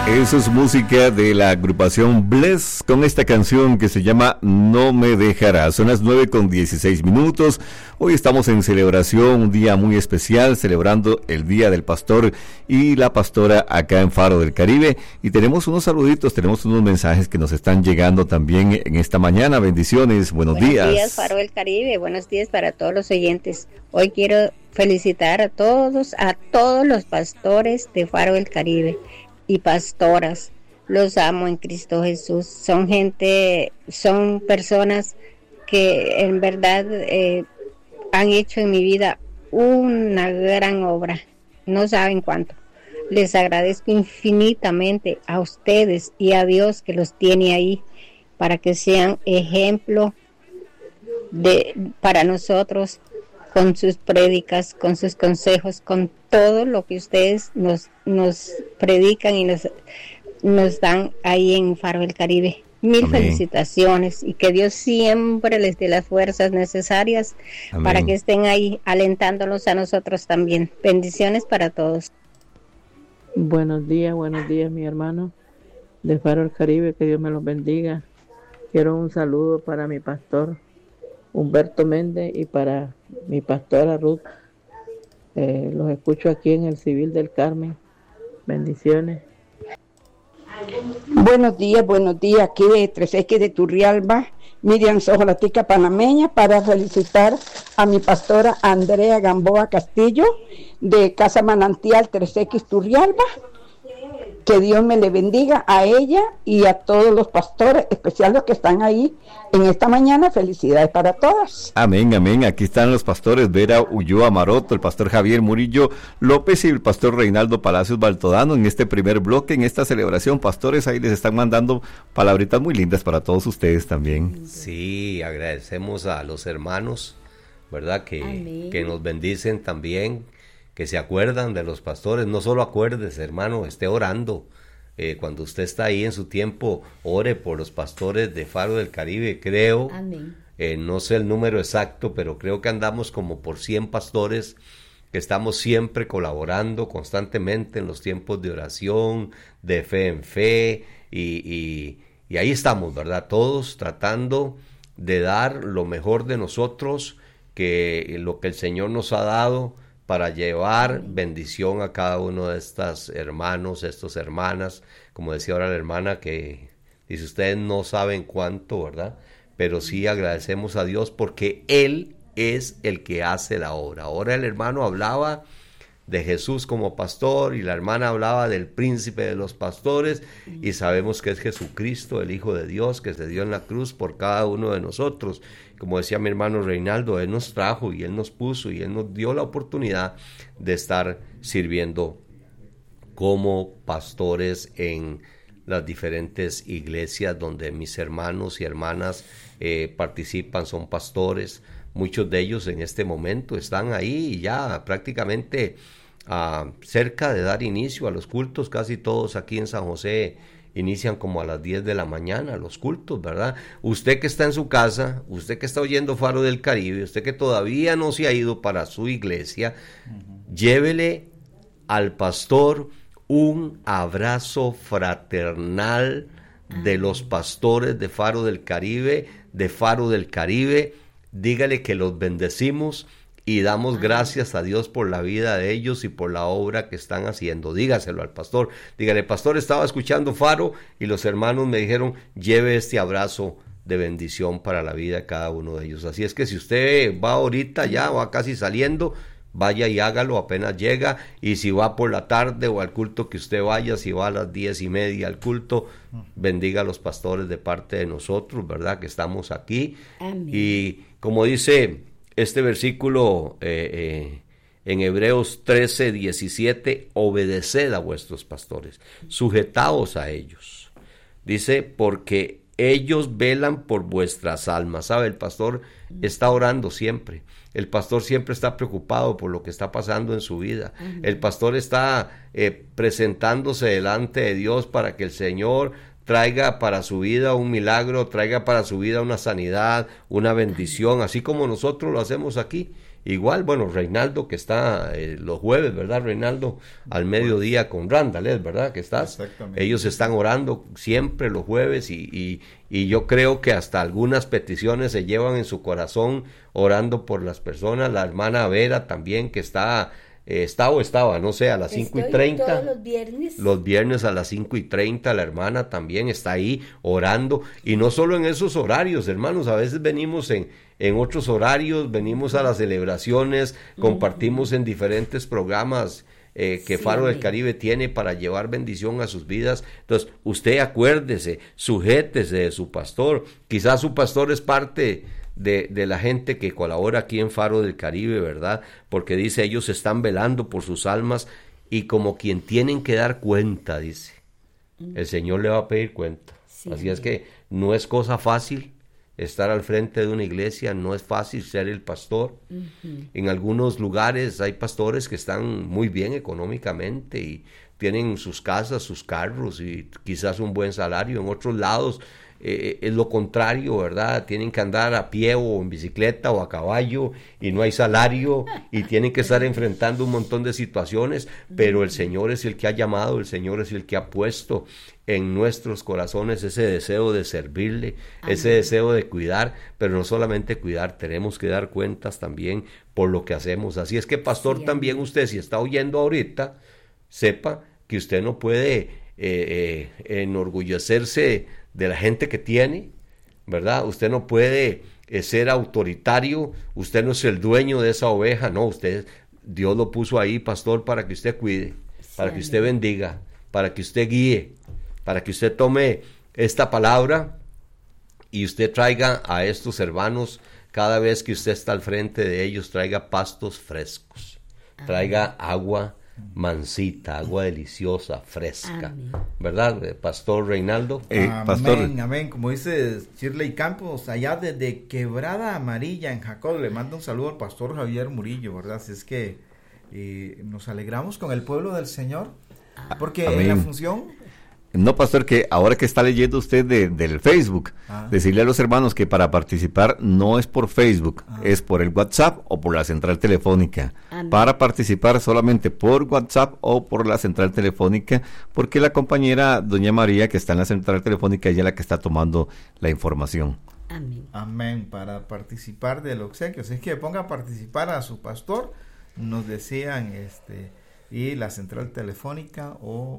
Eso es música de la agrupación Bless con esta canción que se llama No me dejarás. Son las 9:16. Hoy estamos en celebración, un día muy especial, celebrando el Día del Pastor y la Pastora acá en Faro del Caribe. Y tenemos unos saluditos, tenemos unos mensajes que nos están llegando también en esta mañana. Bendiciones, buenos días. Buenos días, Faro del Caribe. Buenos días para todos los oyentes. Hoy quiero felicitar a todos los pastores de Faro del Caribe y pastoras. Los amo en Cristo Jesús. Son personas que en verdad han hecho en mi vida una gran obra. No saben cuánto. Les agradezco infinitamente a ustedes y a Dios que los tiene ahí para que sean ejemplo para nosotros, con sus prédicas, con sus consejos, con todo lo que ustedes nos predican y nos dan ahí en Faro del Caribe. Mil Amén. Felicitaciones y que Dios siempre les dé las fuerzas necesarias Amén. Para que estén ahí alentándonos a nosotros también. Bendiciones para todos. Buenos días, mi hermano de Faro del Caribe, que Dios me los bendiga. Quiero un saludo para mi pastor Humberto Méndez y para mi pastora Ruth. Los escucho aquí en el Civil del Carmen. Bendiciones. Buenos días, aquí de 3X de Turrialba, Miriam Sojolatica panameña, para felicitar a mi pastora Andrea Gamboa Castillo, de Casa Manantial 3X Turrialba. Que Dios me le bendiga a ella y a todos los pastores, especial los que están ahí en esta mañana. Felicidades para todos. Amén, amén. Aquí están los pastores Vera Ulloa Maroto, el pastor Javier Murillo López y el pastor Reinaldo Palacios Baltodano en este primer bloque, en esta celebración. Pastores, ahí les están mandando palabritas muy lindas para todos ustedes también. Sí, agradecemos a los hermanos, ¿verdad? Que nos bendicen también, que se acuerdan de los pastores. No solo acuérdese, hermano, esté orando. Cuando usted está ahí en su tiempo, ore por los pastores de Faro del Caribe. Creo, no sé el número exacto, pero creo que andamos como por 100 pastores que estamos siempre colaborando constantemente en los tiempos de oración, de fe en fe, y ahí estamos, ¿verdad? Todos tratando de dar lo mejor de nosotros, que lo que el Señor nos ha dado, para llevar bendición a cada uno de estos hermanos, estas hermanas, como decía ahora la hermana que dice, ustedes no saben cuánto, ¿verdad? Pero sí agradecemos a Dios porque Él es el que hace la obra. Ahora el hermano hablaba de Jesús como pastor y la hermana hablaba del príncipe de los pastores, y sabemos que es Jesucristo, el Hijo de Dios, que se dio en la cruz por cada uno de nosotros. Como decía mi hermano Reinaldo, Él nos trajo y Él nos puso y Él nos dio la oportunidad de estar sirviendo como pastores en las diferentes iglesias donde mis hermanos y hermanas participan, son pastores. Muchos de ellos en este momento están ahí ya prácticamente cerca de dar inicio a los cultos. Casi todos aquí en San José inician como a las 10 de la mañana los cultos, ¿verdad? Usted que está en su casa, usted que está oyendo Faro del Caribe, usted que todavía no se ha ido para su iglesia, llévele al pastor un abrazo fraternal de los pastores de Faro del Caribe, dígale que los bendecimos y damos gracias a Dios por la vida de ellos y por la obra que están haciendo. Dígaselo al pastor. Dígale, pastor, estaba escuchando Faro y los hermanos me dijeron, lleve este abrazo de bendición para la vida de cada uno de ellos. Así es que si usted va ahorita, ya va casi saliendo, vaya y hágalo apenas llega. Y si va por la tarde o al culto que usted vaya, si va a las 10:30 al culto, bendiga a los pastores de parte de nosotros, ¿verdad? Que estamos aquí. Amén. Y como dice este versículo en Hebreos 13:17, obedeced a vuestros pastores, sujetaos a ellos. Dice, porque ellos velan por vuestras almas. ¿Sabe? El pastor está orando siempre. El pastor siempre está preocupado por lo que está pasando en su vida. El pastor está presentándose delante de Dios para que el Señor traiga para su vida un milagro, traiga para su vida una sanidad, una bendición, así como nosotros lo hacemos aquí. igual, bueno, Reinaldo que está los jueves, ¿verdad, Reinaldo? Al mediodía con Randall, ¿verdad? Que estás. Ellos están orando siempre los jueves y yo creo que hasta algunas peticiones se llevan en su corazón orando por las personas. La hermana Vera también, que estaba, no sé, a las 5:30. Todos los viernes. Los viernes a las 5:30, la hermana también está ahí orando. Y no solo en esos horarios, hermanos, a veces venimos en otros horarios, venimos a las celebraciones, compartimos en diferentes programas que Faro del Caribe tiene para llevar bendición a sus vidas. Entonces, usted acuérdese, sujétese de su pastor. Quizás su pastor es parte de la gente que colabora aquí en Faro del Caribe, ¿verdad? Porque dice, ellos están velando por sus almas y como quien tienen que dar cuenta, dice. El Señor le va a pedir cuenta. Sí, así es que no es cosa fácil estar al frente de una iglesia, no es fácil ser el pastor. En algunos lugares hay pastores que están muy bien económicamente y tienen sus casas, sus carros y quizás un buen salario. En otros lados es lo contrario, ¿verdad? Tienen que andar a pie o en bicicleta o a caballo y no hay salario y tienen que estar enfrentando un montón de situaciones, pero el Señor es el que ha llamado, el Señor es el que ha puesto en nuestros corazones ese deseo de servirle, ese deseo de cuidar, pero no solamente cuidar, tenemos que dar cuentas también por lo que hacemos. Así es que, pastor, también usted, si está oyendo ahorita, sepa que usted no puede enorgullecerse de la gente que tiene, ¿verdad? Usted no puede ser autoritario, usted no es el dueño de esa oveja, no, Dios lo puso ahí, pastor, para que usted cuide, para que usted bendiga, para que usted guíe, para que usted tome esta palabra y usted traiga a estos hermanos, cada vez que usted está al frente de ellos, traiga pastos frescos, traiga agua mansita, agua deliciosa, fresca. Amén. ¿Verdad, Pastor Reinaldo? Pastor. Amén. Como dice Shirley Campos, allá desde Quebrada Amarilla en Jacob, le manda un saludo al Pastor Javier Murillo, ¿verdad? Así es que nos alegramos con el pueblo del Señor, porque en la función... No, pastor, que ahora que está leyendo usted del Facebook, decirle a los hermanos que para participar no es por Facebook, es por el WhatsApp o por la central telefónica. Amén. Para participar solamente por WhatsApp o por la central telefónica, porque la compañera doña María, que está en la central telefónica, ella es la que está tomando la información. Amén. Amén, para participar del obsequio. Así es que ponga a participar a su pastor, nos decían, y la central telefónica o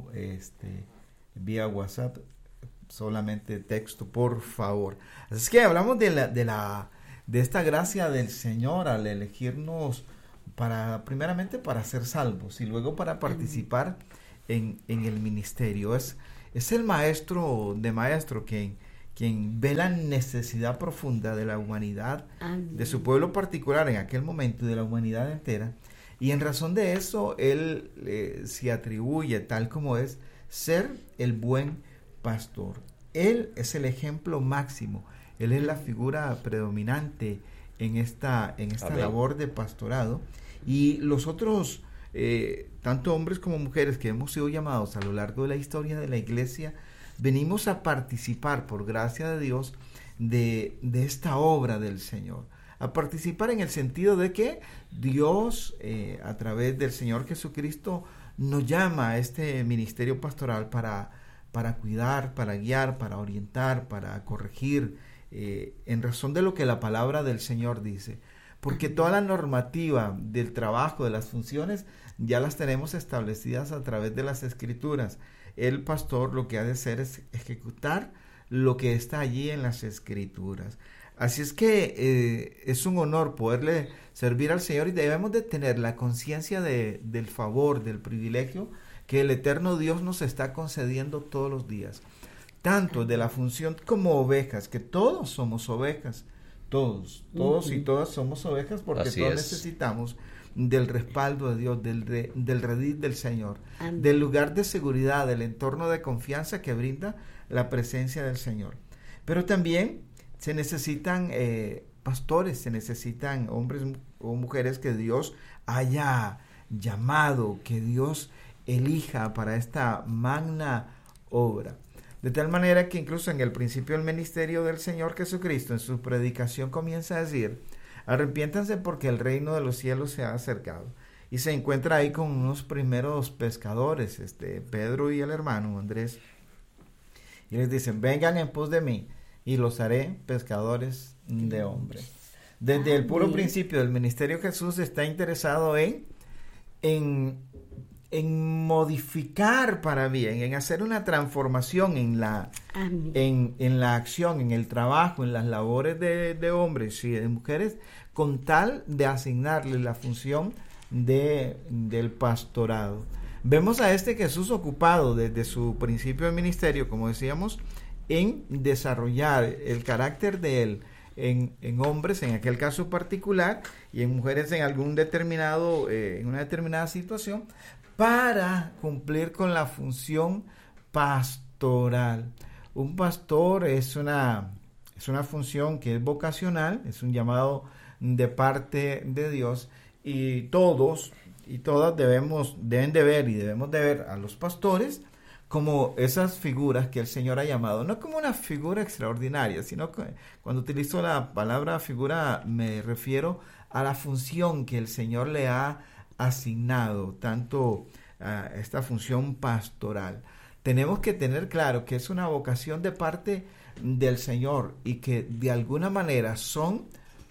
vía WhatsApp, solamente texto, por favor. Así es que hablamos de esta gracia del Señor al elegirnos primeramente para ser salvos y luego para participar en el ministerio. Es el maestro de maestro quien ve la necesidad profunda de la humanidad, de su pueblo particular en aquel momento y de la humanidad entera, y en razón de eso él se atribuye, tal como es, ser el buen pastor. Él es el ejemplo máximo, él es la figura predominante en esta labor de pastorado, y los otros tanto hombres como mujeres que hemos sido llamados a lo largo de la historia de la iglesia, venimos a participar por gracia de Dios de esta obra del Señor, a participar en el sentido de que Dios a través del Señor Jesucristo nos llama a este ministerio pastoral para cuidar, para guiar, para orientar, para corregir, en razón de lo que la palabra del Señor dice. Porque toda la normativa del trabajo, de las funciones, ya las tenemos establecidas a través de las Escrituras. El pastor lo que ha de hacer es ejecutar lo que está allí en las Escrituras. Así es que es un honor poderle servir al Señor, y debemos de tener la conciencia del favor, del privilegio que el eterno Dios nos está concediendo todos los días, tanto de la función como ovejas, que todos somos ovejas, todos y todas somos ovejas, porque todos necesitamos del respaldo de Dios, del redil del Señor, del lugar de seguridad, del entorno de confianza que brinda la presencia del Señor. Pero también se necesitan pastores, se necesitan hombres o mujeres que Dios haya llamado, que Dios elija para esta magna obra. De tal manera que incluso en el principio del ministerio del Señor Jesucristo, en su predicación comienza a decir: arrepiéntanse porque el reino de los cielos se ha acercado. Y se encuentra ahí con unos primeros pescadores, Pedro y el hermano Andrés, y les dicen, vengan en pos de mí y los haré pescadores de hombres. Desde el puro principio del ministerio, Jesús está interesado en modificar para bien, en hacer una transformación en la acción, en el trabajo, en las labores de hombres y de mujeres, con tal de asignarles la función del pastorado. Vemos a Jesús ocupado desde su principio de ministerio, como decíamos, en desarrollar el carácter de él en hombres, en aquel caso particular, y en mujeres en algún determinado, en una determinada situación, para cumplir con la función pastoral. Un pastor es una función que es vocacional, es un llamado de parte de Dios, y todos y todas debemos de ver a los pastores como esas figuras que el Señor ha llamado, no como una figura extraordinaria, sino que cuando utilizo la palabra figura me refiero a la función que el Señor le ha asignado, tanto a esta función pastoral. Tenemos que tener claro que es una vocación de parte del Señor y que de alguna manera son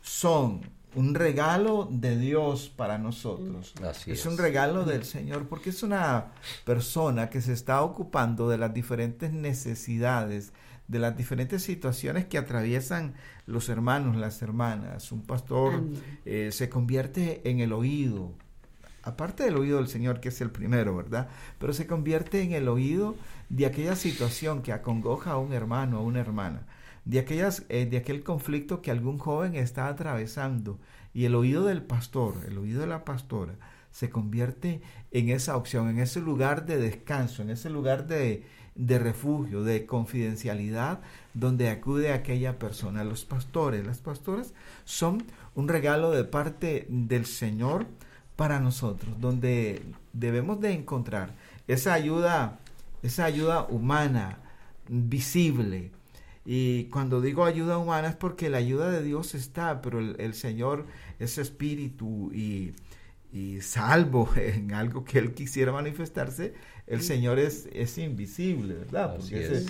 un regalo de Dios para nosotros. Es un regalo del Señor, porque es una persona que se está ocupando de las diferentes necesidades, de las diferentes situaciones que atraviesan los hermanos, las hermanas. Un pastor se convierte en el oído, aparte del oído del Señor, que es el primero, ¿verdad? Pero se convierte en el oído de aquella situación que acongoja a un hermano o una hermana, de aquel conflicto que algún joven está atravesando, y el oído del pastor, el oído de la pastora, se convierte en esa opción, en ese lugar de descanso, en ese lugar de refugio, de confidencialidad, donde acude aquella persona. Los pastores, las pastoras son un regalo de parte del Señor para nosotros, donde debemos de encontrar esa ayuda humana, visible. Y cuando digo ayuda humana es porque la ayuda de Dios está, pero el Señor es espíritu y salvo en algo que Él quisiera manifestarse, el Señor es invisible, ¿verdad?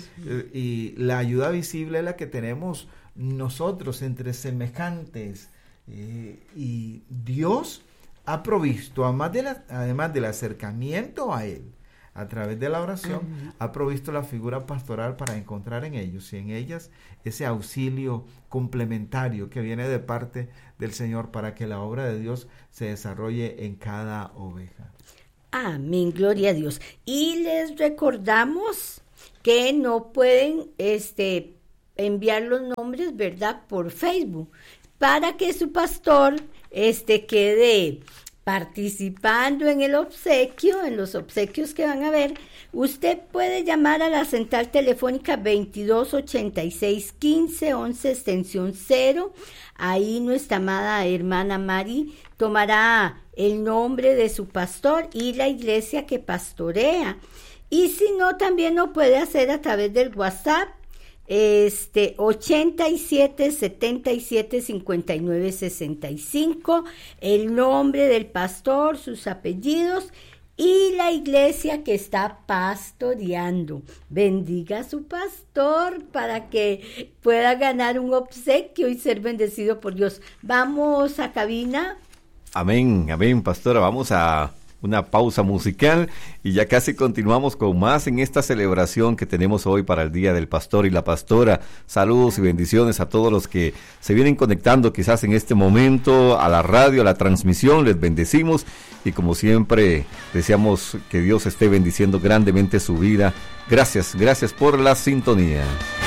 Y la ayuda visible es la que tenemos nosotros entre semejantes. Y Dios ha provisto, además del acercamiento a Él, a través de la oración, ha provisto la figura pastoral para encontrar en ellos y en ellas ese auxilio complementario que viene de parte del Señor para que la obra de Dios se desarrolle en cada oveja. Amén, gloria a Dios. Y les recordamos que no pueden enviar los nombres, ¿verdad?, por Facebook, para que su pastor quede participando en el obsequio, en los obsequios que van a ver. Usted puede llamar a la central telefónica 2286-1511 extensión 0. Ahí nuestra amada hermana Mari tomará el nombre de su pastor y la iglesia que pastorea. Y si no, también lo puede hacer a través del WhatsApp 87 77 59 65, el nombre del pastor, sus apellidos y la iglesia que está pastoreando. Bendiga a su pastor para que pueda ganar un obsequio y ser bendecido por Dios. Vamos a cabina. Amén, amén, pastora. Vamos a una pausa musical y ya casi continuamos con más en esta celebración que tenemos hoy para el Día del Pastor y la Pastora. Saludos y bendiciones a todos los que se vienen conectando quizás en este momento a la radio, a la transmisión. Les bendecimos y como siempre deseamos que Dios esté bendiciendo grandemente su vida. Gracias por la sintonía.